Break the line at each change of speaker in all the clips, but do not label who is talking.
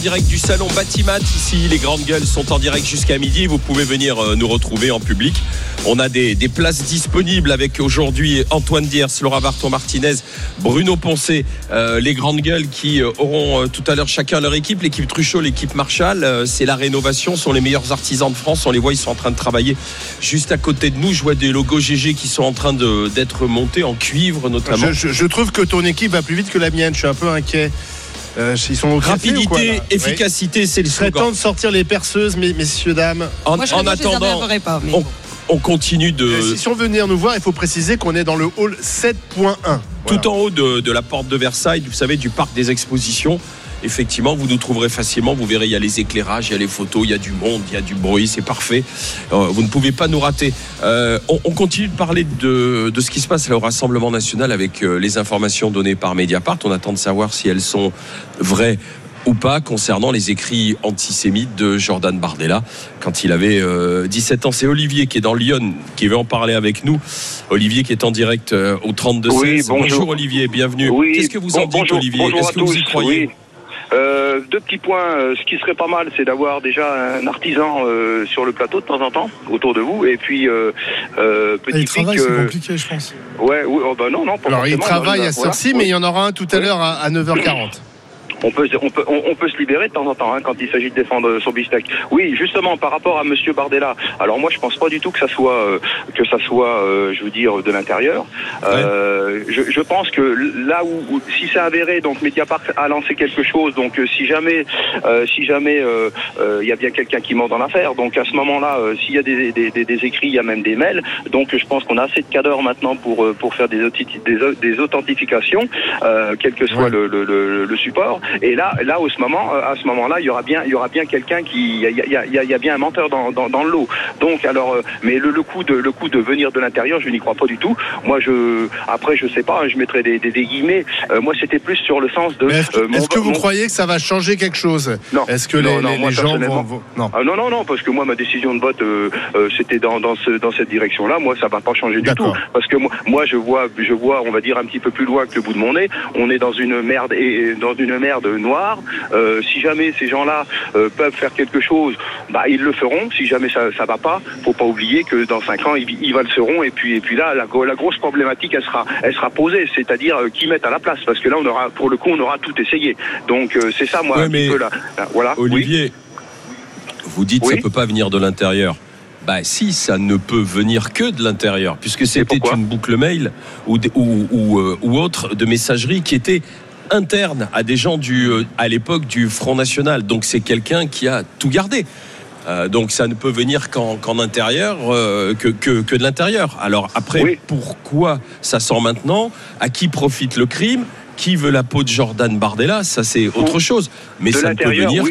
Direct du salon Batimat, ici les grandes gueules sont en direct jusqu'à midi. Vous pouvez venir nous retrouver en public. On a des places disponibles avec aujourd'hui Antoine Diers, Laura Barton-Martinez, Bruno Poncet, les grandes gueules qui auront tout à l'heure chacun leur équipe. L'équipe Truchot, l'équipe Marshall, c'est la rénovation, sont les meilleurs artisans de France. On les voit, ils sont en train de travailler juste à côté de nous. Je vois des logos GG qui sont en train d'être montés en cuivre notamment.
Je trouve que ton équipe va plus vite que la mienne, je suis un peu inquiet. Ils sont
rapidité, quoi, efficacité, c'est le slogan.
Il serait temps de sortir les perceuses, messieurs, dames.
En attendant, on continue de...
Si on veut venir nous voir, il faut préciser qu'on est dans le hall 7.1.
Tout en haut de la porte de Versailles, vous savez, du parc des expositions. Effectivement, vous nous trouverez facilement. Vous verrez, il y a les éclairages, il y a les photos, il y a du monde, il y a du bruit, c'est parfait. Vous ne pouvez pas nous rater. On continue de parler de ce qui se passe là au Rassemblement National avec les informations données par Mediapart. On attend de savoir si elles sont vraies ou pas concernant les écrits antisémites de Jordan Bardella quand il avait 17 ans. C'est Olivier qui est dans Lyon qui veut en parler avec nous. Olivier qui est en direct au 32-16.
Oui, bonjour
Olivier, bienvenue.
Oui,
qu'est-ce que vous en dites, Olivier? Est-ce que vous y croyez?
Deux petits points. Ce qui serait pas mal, c'est d'avoir déjà un artisan sur le plateau de temps en temps autour de vous. Et puis
petit travail, c'est compliqué, je pense.
Ouais, non, pas
alors il travaille à Cercy, mais il y en aura un tout à l'heure à 9h40.
On peut se libérer de temps en temps quand il s'agit de défendre son bistec. Oui, justement par rapport à Monsieur Bardella. Alors moi je pense pas du tout que ça soit je veux dire de l'intérieur. Je pense que là où si c'est avéré, donc Mediapart a lancé quelque chose. Donc si jamais il y a bien quelqu'un qui ment dans l'affaire. Donc à ce moment-là, s'il y a des écrits, il y a même des mails. Donc je pense qu'on a assez de cadres maintenant pour faire des authentifications, quel que soit le support. Et là, à ce moment-là, il y aura bien quelqu'un il y a bien un menteur dans le lot. Donc, alors, mais le coup de venir de l'intérieur, je n'y crois pas du tout. Moi, après, je sais pas, je mettrais des guillemets. Moi, c'était plus sur le sens de.
Est-ce que vous croyez que ça va changer quelque chose?
Non.
Est-ce que les gens vont
non. Non, parce que moi, ma décision de vote, c'était dans cette direction-là. Moi, ça va pas changer du tout. Parce que moi, je vois, on va dire un petit peu plus loin que le bout de mon nez. On est dans une merde noire. Si jamais ces gens-là peuvent faire quelque chose, ils le feront. Si jamais ça va pas, faut pas oublier que dans 5 ans ils le seront. Et puis là, la grosse problématique elle sera posée, c'est-à-dire qui mettent à la place, parce que là on aura tout essayé. Donc c'est ça, moi, un petit peu là. Voilà.
Olivier, vous dites ça peut pas venir de l'intérieur. Si, ça ne peut venir que de l'intérieur, puisque c'était une boucle mail ou autre de messagerie qui était interne à des gens à l'époque du Front National. Donc c'est quelqu'un qui a tout gardé. Donc ça ne peut venir qu'en intérieur, que de l'intérieur. Alors après, pourquoi ça sort maintenant? À qui profite le crime? Qui veut la peau de Jordan Bardella? Ça, c'est autre chose. Mais ça ne peut venir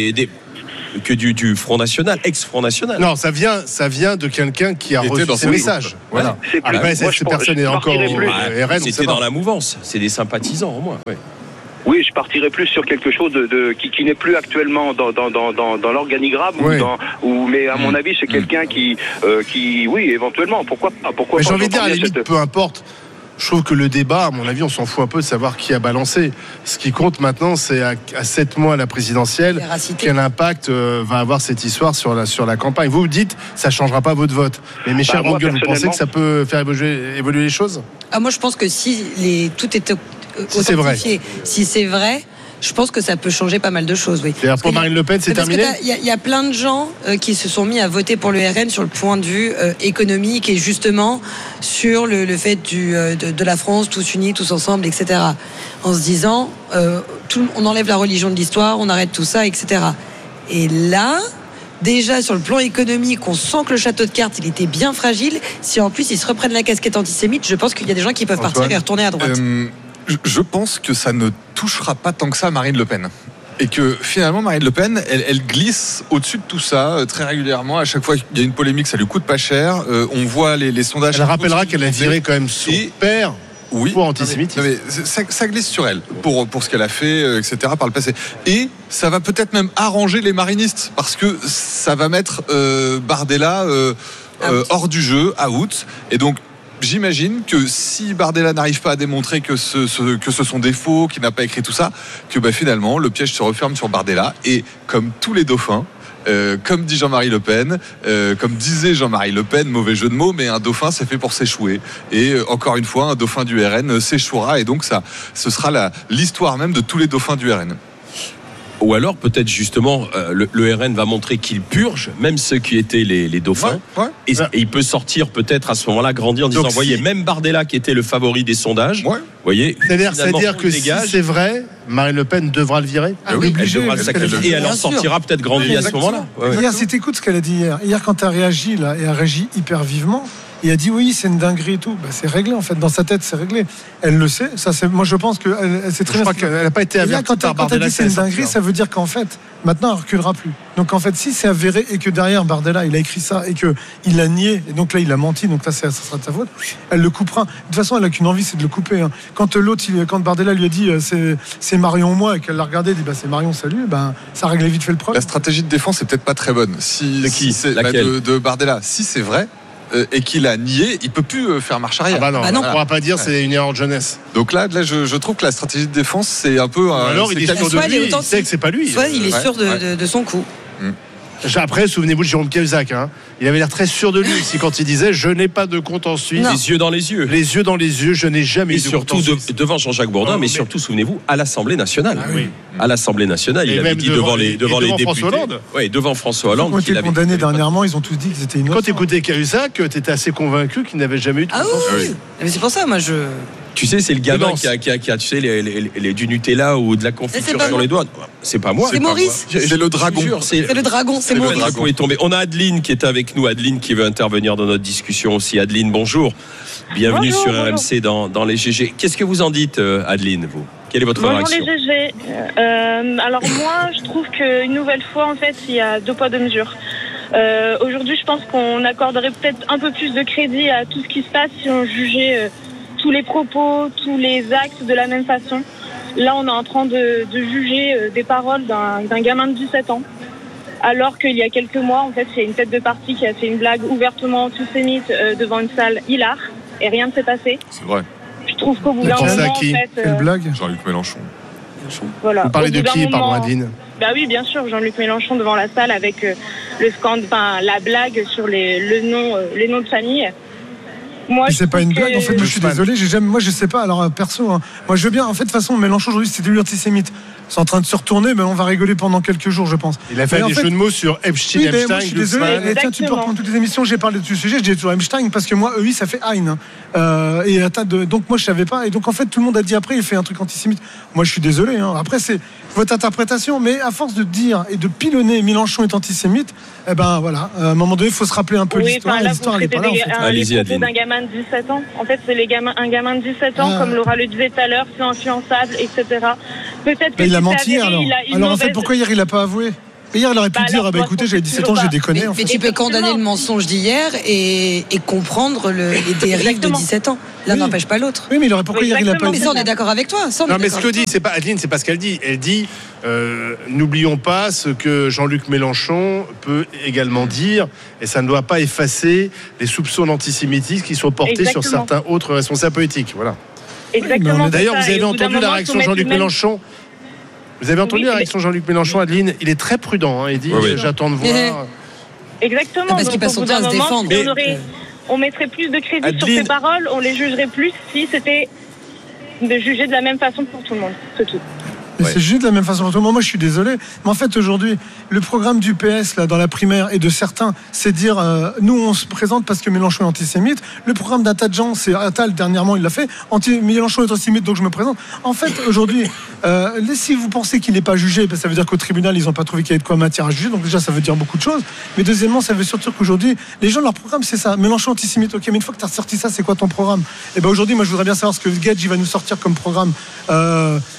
que du Front National, ex-Front National.
Non, ça vient de quelqu'un qui a reçu ces messages. Voilà. Après, cette personne est encore RN.
C'était dans la mouvance. C'est des sympathisants, au moins.
Oui, je partirais plus sur quelque chose qui n'est plus actuellement dans l'organigramme mais à mon avis c'est quelqu'un qui oui, éventuellement, pourquoi pas.
Mais j'ai envie de dire, à la limite, peu importe. Je trouve que le débat, à mon avis, on s'en fout un peu de savoir qui a balancé. Ce qui compte maintenant, c'est à 7 mois à la présidentielle, quel impact va avoir cette histoire sur la campagne. Vous dites, ça ne changera pas votre vote. Mais mes chers grandes gueules, vous pensez que ça peut faire évoluer les choses?
Moi, je pense que si tout est authentifié, si c'est vrai, je pense que ça peut changer pas mal de choses. Oui.
C'est-à-dire pour Marine Le Pen, c'est terminé?
Il y a plein de gens qui se sont mis à voter pour le RN sur le point de vue économique et justement sur le fait de la France, tous unis, tous ensemble, etc. En se disant, on enlève la religion de l'histoire, on arrête tout ça, etc. Et là, déjà sur le plan économique, on sent que le château de cartes, il était bien fragile. Si en plus ils se reprennent la casquette antisémite, je pense qu'il y a des gens qui peuvent partir et retourner à droite.
Je pense que ça ne touchera pas tant que ça Marine Le Pen. Et que finalement Marine Le Pen, elle glisse au-dessus de tout ça très régulièrement. À chaque fois qu'il y a une polémique, ça lui coûte pas cher. On voit les sondages.
Elle rappellera qu'elle a viré quand même son père pour antisémitisme.
Mais ça glisse sur elle pour ce qu'elle a fait, etc. par le passé. Et ça va peut-être même arranger les marinistes parce que ça va mettre Bardella hors du jeu, out. Et donc j'imagine que si Bardella n'arrive pas à démontrer que ce sont des faux, qu'il n'a pas écrit tout ça, que finalement le piège se referme sur Bardella. Et comme tous les dauphins, comme dit Jean-Marie Le Pen, comme disait Jean-Marie Le Pen, mauvais jeu de mots, mais un dauphin c'est fait pour s'échouer. Et encore une fois, un dauphin du RN s'échouera, et donc ce sera l'histoire même de tous les dauphins du RN.
Ou alors peut-être justement le RN va montrer qu'il purge même ceux qui étaient les dauphins, et il peut sortir peut-être à ce moment-là grandir en disant voyez, même Bardella qui était le favori des sondages, voyez,
c'est-à-dire que si c'est vrai, Marine Le Pen devra le virer.
Elle devra le sacrifier, et elle en sortira peut-être grandi à ce moment-là.
Hier, si t'écoutes ce qu'elle a dit hier quand elle a réagi là, et elle réagit hyper vivement, et elle dit oui, c'est une dinguerie et tout. C'est réglé en fait, dans sa tête c'est réglé. Elle le sait. Ça, moi je pense que elle sait très bien.
Je crois qu'elle n'a pas été avertie par Bardella.
Quand elle dit c'est une dinguerie, ça veut dire qu'en fait maintenant elle reculera plus. Donc en fait si c'est avéré et que derrière Bardella il a écrit ça et que il a nié et donc là il a menti, donc là ça sera de sa faute. Elle le coupera. De toute façon elle a qu'une envie, c'est de le couper. Quand Bardella lui a dit c'est Marion ou moi et qu'elle l'a regardé et dit c'est Marion salut, ça réglait vite fait le problème.
La stratégie de défense est peut-être pas très bonne. De Bardella. Si c'est vrai. Et qu'il a nié, il peut plus faire marche arrière.
Non, on ne pourra pas dire c'est une erreur de jeunesse.
Donc là je trouve que la stratégie de défense c'est un peu.
Alors il est sûr de lui, il sait que c'est pas lui.
Soit il est sûr de son coup.
Après, souvenez-vous de Jérôme Cahuzac. Il avait l'air très sûr de lui ici quand il disait je n'ai pas de compte en Suisse.
Les yeux dans les yeux.
Les yeux dans les yeux, je n'ai jamais eu de
compte en Suisse. Et surtout devant Jean-Jacques Bourdin, mais surtout, souvenez-vous, à l'Assemblée nationale. À l'Assemblée nationale, il avait dit devant les députés.
François Hollande.
Oui, devant François Hollande.
Quand il a été condamné dernièrement, ils ont tous dit que c'était innocent.
Quand tu écoutais Cahuzac, tu étais assez convaincu qu'il n'avait jamais eu de compte en Suisse.
Mais c'est pour ça, moi je.
Tu sais, c'est le gamin qui a tu sais, du Nutella ou de la confiture sur les doigts. C'est pas moi.
C'est Maurice.
C'est le dragon.
C'est le dragon, c'est Maurice.
Le dragon est tombé. On a Adeline qui est avec nous. Adeline qui veut intervenir dans notre discussion aussi. Adeline, bonjour. Bienvenue sur RMC dans les GG. Qu'est-ce que vous en dites, Adeline, vous ? Quelle est votre réaction ?
Bonjour les GG. Alors moi, je trouve qu'une nouvelle fois, en fait, il y a deux poids, deux mesures. Aujourd'hui, je pense qu'on accorderait peut-être un peu plus de crédit à tout ce qui se passe si on jugeait tous les propos, tous les actes de la même façon. Là, on est en train de juger des paroles d'un gamin de 17 ans. Alors qu'il y a quelques mois, en fait, il y a une tête de parti qui a fait une blague ouvertement antisémite devant une salle hilar et rien ne s'est passé.
C'est vrai.
Je trouve qu'au bout d'un moment, en fait...
Quelle blague ?
Jean-Luc Mélenchon.
Voilà.
Vous parlez de qui, pardon, Adeline ?
Oui, bien sûr, Jean-Luc Mélenchon devant la salle avec la blague sur les noms de famille. Moi,
c'est pas une blague, en fait, moi je suis désolé, moi je sais pas, alors perso, moi je veux bien, en fait, de toute façon, Mélenchon aujourd'hui c'était lui antisémite. C'est en train de se retourner, mais on va rigoler pendant quelques jours, je pense.
Il a fait des jeux de mots sur Epstein,
oui, moi, je suis désolé. Tiens, tu peux reprendre toutes les émissions, j'ai parlé de ce sujet, je dis toujours Epstein, parce que moi, EI, ça fait Hein. Donc moi, je savais pas. Et donc, en fait, tout le monde a dit après, il fait un truc antisémite. Moi, je suis désolé. Après, c'est votre interprétation, mais à force de dire et de pilonner Mélenchon est antisémite, voilà. À un moment donné, il faut se rappeler un peu l'histoire. L'histoire, elle est pas là.
Allez-y, Adeline.
D'un gamin de 17 ans. En fait, c'est un gamin de 17 ans, comme Laura le disait tout à l'heure, c'est influençable, etc. Peut-être que
il a menti hier, alors en fait, pourquoi hier il n'a pas avoué ? Hier, il aurait pu dire écoutez, j'avais 17 ans, j'ai déconné.
Mais tu peux condamner le mensonge d'hier et comprendre les dérives de 17 ans. L'un n'empêche pas l'autre.
Oui, mais pourquoi hier il n'a pas dit ?
Mais ça, on est d'accord avec toi.
Non, mais ce que dit, c'est pas Adeline, c'est pas ce qu'elle dit. Elle dit n'oublions pas ce que Jean-Luc Mélenchon peut également dire, et ça ne doit pas effacer les soupçons d'antisémitisme qui sont portés sur certains autres responsables politiques. Voilà.
Exactement.
D'ailleurs, vous avez entendu la réaction de Jean-Luc Mélenchon. Vous avez entendu la réaction de Jean-Luc Mélenchon, Adeline ? Il est très prudent. Il dit j'attends de voir.
Exactement.
Parce qu'il passe son temps à se défendre.
On mettrait plus de crédit sur ses paroles, on les jugerait plus si c'était de juger de la même façon pour tout le monde. C'est tout.
Mais c'est juste de la même façon pour tout le monde. Moi, je suis désolé. Mais en fait, aujourd'hui, le programme du PS, là, dans la primaire, et de certains, c'est dire nous, on se présente parce que Mélenchon est antisémite. Le programme d'un tas de gens, c'est Attal, dernièrement, il l'a fait. Mélenchon est antisémite, donc je me présente. En fait, aujourd'hui, si vous pensez qu'il n'est pas jugé, ça veut dire qu'au tribunal, ils n'ont pas trouvé qu'il y avait de quoi matière à juger. Donc, déjà, ça veut dire beaucoup de choses. Mais deuxièmement, ça veut surtout qu'aujourd'hui, les gens, leur programme, c'est ça. Mélenchon antisémite. Ok, mais une fois que tu as ressorti ça, c'est quoi ton programme ? Et aujourd'hui, moi, je voudrais bien savoir ce que Gage va nous sortir comme programme.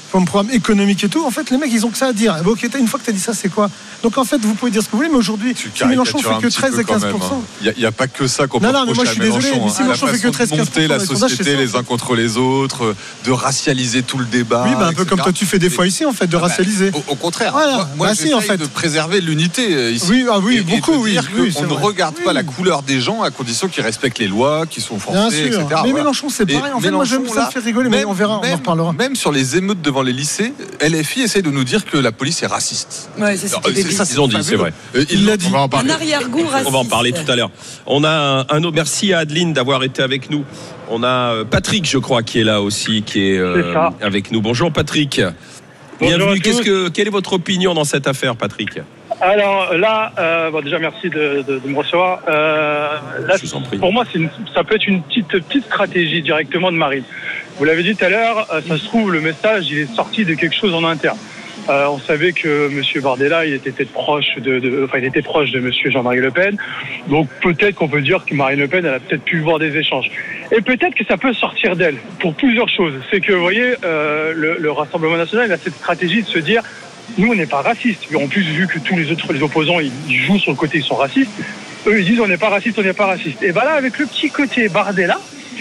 comme programme économique et tout. En fait, les mecs, ils ont que ça à dire. Ok, une fois que tu as dit ça, c'est quoi? Donc en fait, vous pouvez dire ce que vous voulez, mais aujourd'hui, si Mélenchon fait que 13 et 15%.
Il n'y a pas que ça qu'on peut
reprocher à Mélenchon. Non, mais moi je suis désolé, mais si Mélenchon fait que 13-15%,
de monter la société les uns contre les autres, de racialiser tout le débat.
Oui, un peu comme toi tu fais des fois ici, en fait, de racialiser.
Au contraire, moi j'essaie de préserver l'unité ici.
Oui, beaucoup, oui.
On ne regarde pas la couleur des gens à condition qu'ils respectent les lois, qu'ils sont français, etc.
Mais Mélenchon, c'est pareil. En fait, moi ça me fait rigoler, mais on verra, on en reparlera.
Même sur les émeutes devant les lycées, LFI essaie de nous dire que la police est raciste.
Ouais, c'est ça.
Ils ont dit, c'est vrai.
Il l'a dit.
Un arrière-goût raciste.
On va en parler tout à l'heure. On a un autre. Merci à Adeline d'avoir été avec nous. On a Patrick, je crois, qui est là aussi, qui est avec nous. Bonjour Patrick. Bienvenue. Quelle est votre opinion dans cette affaire, Patrick?
Alors là, déjà merci de me recevoir. Là, pour moi, ça peut être une petite stratégie directement de Marine. Vous l'avez dit tout à l'heure, ça se trouve le message il est sorti de quelque chose en interne. On savait que M. Bardella, il était proche de M. Jean-Marie Le Pen. Donc peut-être qu'on peut dire que Marine Le Pen, elle a peut-être pu voir des échanges. Et peut-être que ça peut sortir d'elle pour plusieurs choses. C'est que, vous voyez, le Rassemblement national, il a cette stratégie de se dire, nous, on n'est pas racistes. Mais en plus, vu que tous les opposants, ils jouent sur le côté, ils sont racistes. Eux, ils disent, on n'est pas racistes, on n'est pas racistes. Et là, avec le petit côté Bardella,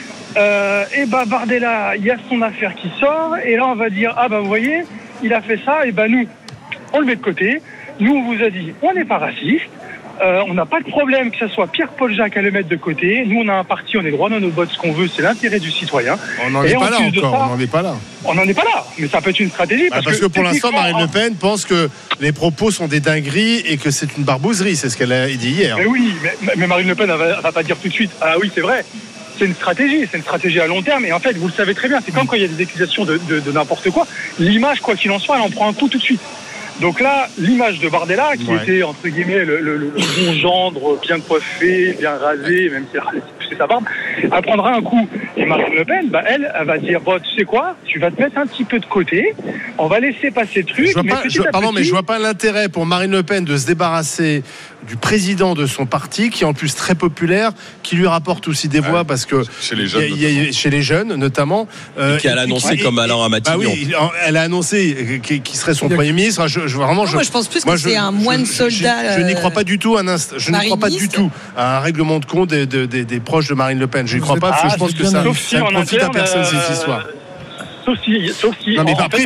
Bardella, il y a son affaire qui sort. Et là, on va dire, vous voyez, il a fait ça, nous, on le met de côté. Nous, on vous a dit, on n'est pas raciste. On n'a pas de problème que ce soit Pierre-Paul Jacques à le mettre de côté. Nous, on a un parti, on est droit dans nos bottes. Ce qu'on veut, c'est l'intérêt du citoyen.
On n'en est pas là encore. On n'en est pas là.
On n'en est pas là. Mais ça peut être une stratégie.
Parce que pour l'instant, Marine Le Pen pense que les propos sont des dingueries et que c'est une barbouzerie. C'est ce qu'elle a dit hier.
Mais oui, mais Marine Le Pen, elle va pas dire tout de suite. Ah oui, c'est vrai. C'est une stratégie à long terme. Et en fait, vous le savez très bien, c'est comme quand il y a des accusations de n'importe quoi. L'image, quoi qu'il en soit, elle en prend un coup tout de suite. Donc là, l'image de Bardella, qui était, entre guillemets, le bon gendre, bien coiffé, bien rasé, même si c'est sa barbe, elle prendra un coup. Et Marine Le Pen, elle va dire, tu sais quoi, tu vas te mettre un petit peu de côté, on va laisser passer le truc.
Je vois pas l'intérêt pour Marine Le Pen de se débarrasser du président de son parti, qui est en plus très populaire, qui lui rapporte aussi des voix, parce que chez les jeunes notamment.
Et qui a annoncé comme Alain Matignon.
Elle a annoncé qu'il serait son Premier ministre.
Moi, je pense plus que c'est un moine soldat.
Je n'y crois pas du tout je ne crois pas du tout à un règlement de compte des proches de Marine Le Pen. Je n'y crois pas, parce que je pense que ça ne profite à personne, cette histoire.
Sauf si.
Non, mais après,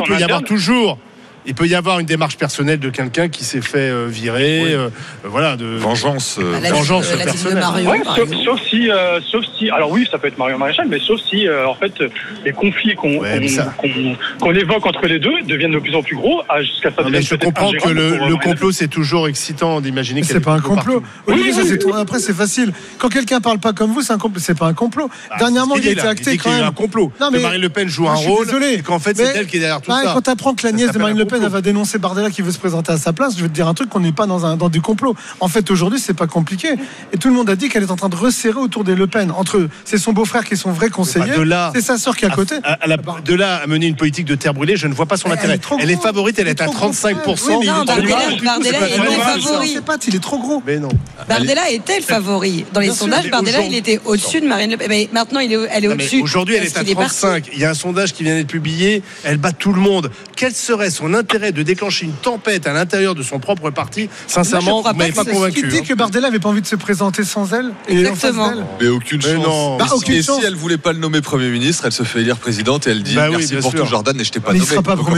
il peut y avoir une démarche personnelle de quelqu'un qui s'est fait virer, de
vengeance
personnelle.
Sauf si, alors oui, ça peut être Marion Maréchal, mais sauf si, en fait, les conflits qu'on évoque entre les deux deviennent de plus en plus gros, jusqu'à ça.
Mais je comprends que le complot, c'est toujours excitant d'imaginer que
c'est pas un complot. Après, c'est facile. Quand quelqu'un parle pas comme vous, c'est un complot. C'est pas un complot. Dernièrement, il a été acté quand même.
Il y a un complot. Que Marine Le Pen joue un rôle. Et qu'en fait, c'est elle qui est derrière tout ça.
Quand tu apprends que la nièce de Marine Le Pen, elle va dénoncer Bardella qui veut se présenter à sa place, je vais te dire un truc, qu'on n'est pas dans du complot. En fait, aujourd'hui, c'est pas compliqué. Et tout le monde a dit qu'elle est en train de resserrer autour des Le Pen. C'est son beau-frère qui est son vrai conseiller, c'est sa sœur qui est à côté.
De là à mener une politique de terre brûlée, je ne vois pas son intérêt. Elle est favorite, elle est à 35%.
Bardella était le favori.
Il est trop gros.
Mais non.
Bardella était le favori. Dans les sondages, Bardella, il était au-dessus de Marine Le Pen. Mais maintenant, elle est au-dessus.
Aujourd'hui, elle est à 35. Il y a un sondage qui vient d'être publié. Elle bat tout le monde. Quel serait son intérêt de déclencher une tempête à l'intérieur de son propre parti? Sincèrement, vous m'avez pas convaincu.
Qui dit que Bardella n'avait pas envie de se présenter sans elle?
Exactement.
Mais aucune chance. Et si elle voulait pas le nommer Premier ministre, elle se fait élire présidente et elle dit merci pour tout, Jordan, et je t'ai pas nommé.